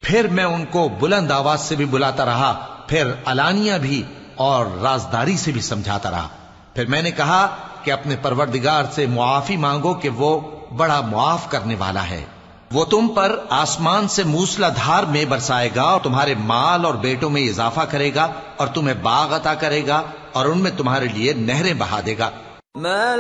फिर मैं उनको बुलंद आवाज से भी बुलाता रहा, फिर अलानिया भी और राजदारी से भी समझाता रहा। फिर मैंने कहा कि अपने परवरदिगार से मुआफी मांगो कि वो बड़ा मुआफ करने वाला है। वो तुम पर आसमान से मूसलाधार में बरसाएगा और तुम्हारे माल और बेटों में इजाफा करेगा और तुम्हें बाग अता करेगा और उनमें तुम्हारे लिए नहरें बहा देगा।